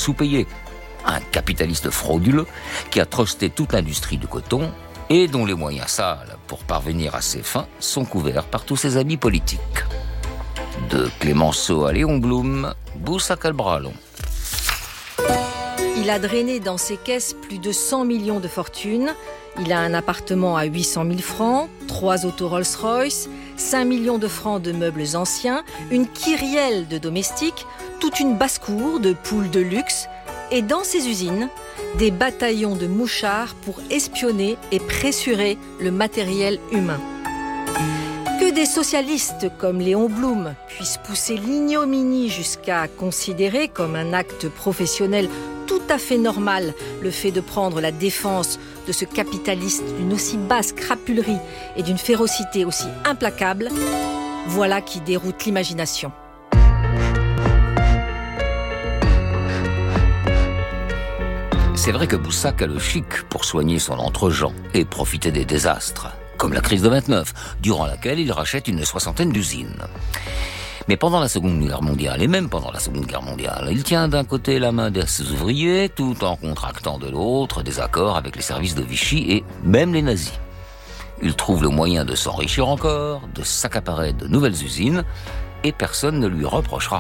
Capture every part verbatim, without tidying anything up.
sous-payé. Un capitaliste frauduleux qui a trusté toute l'industrie du coton et dont les moyens sales pour parvenir à ses fins sont couverts par tous ses amis politiques. De Clémenceau à Léon Blum, Boussac à Bralon. Il a drainé dans ses caisses plus de cent millions de fortune. Il a un appartement à huit cent mille francs, trois autos Rolls-Royce, cinq millions de francs de meubles anciens, une kyrielle de domestiques, toute une basse-cour de poules de luxe et dans ses usines, des bataillons de mouchards pour espionner et pressurer le matériel humain. Que des socialistes comme Léon Blum puissent pousser l'ignominie jusqu'à considérer comme un acte professionnel tout à fait normal le fait de prendre la défense de ce capitaliste d'une aussi basse crapulerie et d'une férocité aussi implacable, voilà qui déroute l'imagination. C'est vrai que Boussac a le chic pour soigner son entre-gens et profiter des désastres, comme la crise de vingt-neuf, durant laquelle il rachète une soixantaine d'usines. Mais pendant la Seconde Guerre mondiale, et même pendant la Seconde Guerre mondiale, il tient d'un côté la main de ses ouvriers, tout en contractant de l'autre des accords avec les services de Vichy et même les nazis. Il trouve le moyen de s'enrichir encore, de s'accaparer de nouvelles usines, et personne ne lui reprochera.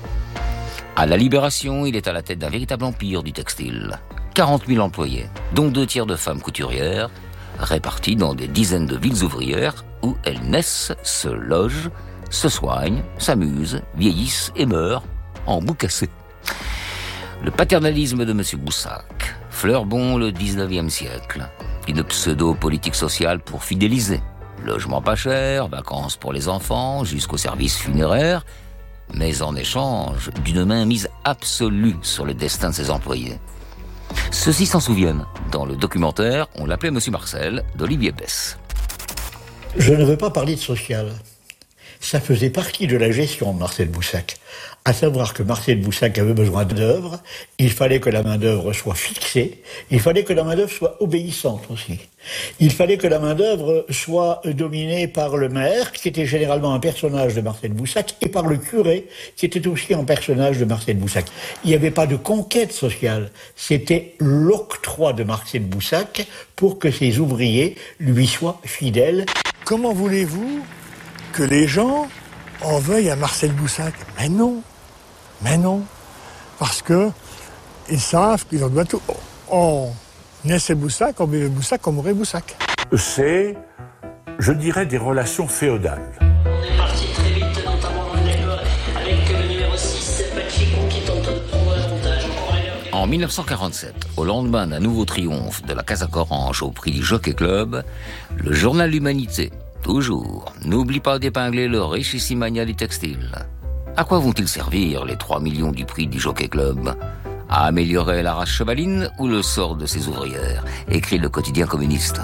À la Libération, il est à la tête d'un véritable empire du textile. quarante mille employés, dont deux tiers de femmes couturières, réparties dans des dizaines de villes ouvrières où elles naissent, se logent, se soignent, s'amusent, vieillissent et meurent en bout cassé. Le paternalisme de M. Boussac fleure bon le dix-neuvième siècle. Une pseudo-politique sociale pour fidéliser. Logement pas cher, vacances pour les enfants, jusqu'au service funéraire, mais en échange d'une mainmise absolue sur le destin de ses employés. Ceux-ci s'en souviennent. Dans le documentaire, on l'appelait Monsieur Marcel, d'Olivier Besse. Je ne veux pas parler de social. Ça faisait partie de la gestion de Marcel Boussac. À savoir que Marcel Boussac avait besoin d'œuvre, il fallait que la main-d'œuvre soit fixée, il fallait que la main-d'œuvre soit obéissante aussi. Il fallait que la main-d'œuvre soit dominée par le maire, qui était généralement un personnage de Marcel Boussac, et par le curé, qui était aussi un personnage de Marcel Boussac. Il n'y avait pas de conquête sociale, c'était l'octroi de Marcel Boussac pour que ses ouvriers lui soient fidèles. Comment voulez-vous que les gens en veuillent à Marcel Boussac? Mais non, mais non, parce que ils savent qu'ils en doivent tout. On naissait Boussac, on buvait Boussac, on mourait Boussac. C'est, je dirais, des relations féodales. On est parti très vite, notamment dans le avec le numéro six, Pachico, qui tente de prendre l'avantage. En mille neuf cent quarante-sept, au lendemain d'un nouveau triomphe de la Casa Corange au prix du Jockey Club, le journal L'Humanité, toujours, n'oublie pas d'épingler le richissime mania du textile. À quoi vont-ils servir les trois millions du prix du Jockey Club? À améliorer la race chevaline ou le sort de ses ouvrières, écrit le quotidien communiste.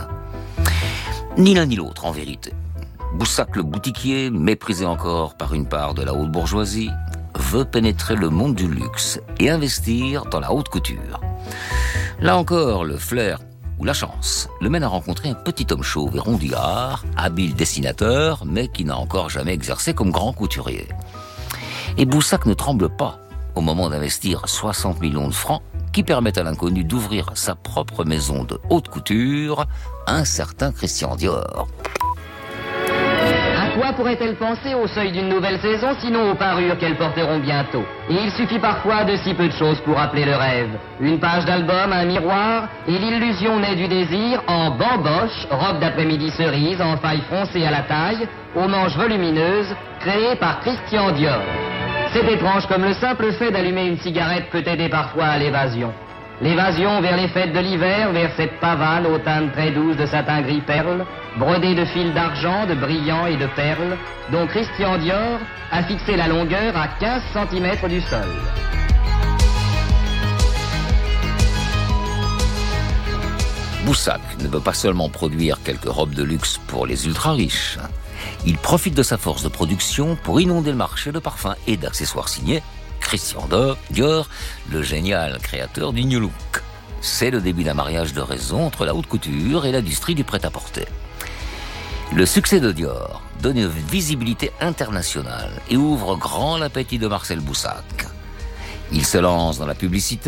Ni l'un ni l'autre, en vérité. Boussac le boutiquier, méprisé encore par une part de la haute bourgeoisie, veut pénétrer le monde du luxe et investir dans la haute couture. Là encore, le flair ou la chance le mène à rencontrer un petit homme chauve et rondillard, habile dessinateur, mais qui n'a encore jamais exercé comme grand couturier. Et Boussac ne tremble pas au moment d'investir soixante millions de francs qui permettent à l'inconnu d'ouvrir sa propre maison de haute couture, un certain Christian Dior. À quoi pourrait-elle penser au seuil d'une nouvelle saison, sinon aux parures qu'elles porteront bientôt? Et il suffit parfois de si peu de choses pour rappeler le rêve. Une page d'album, un miroir, et l'illusion naît du désir en bamboche, robe d'après-midi cerise, en faille foncée à la taille, aux manches volumineuses, créée par Christian Dior. C'est étrange comme le simple fait d'allumer une cigarette peut aider parfois à l'évasion. L'évasion vers les fêtes de l'hiver, vers cette pavane aux teintes très douces de satin gris perle, brodée de fils d'argent, de brillants et de perles, dont Christian Dior a fixé la longueur à quinze centimètres du sol. Boussac ne veut pas seulement produire quelques robes de luxe pour les ultra-riches. Il profite de sa force de production pour inonder le marché de parfums et d'accessoires signés Christian Dior, le génial créateur du New Look. C'est le début d'un mariage de raison entre la haute couture et l'industrie du prêt-à-porter. Le succès de Dior donne une visibilité internationale et ouvre grand l'appétit de Marcel Boussac. Il se lance dans la publicité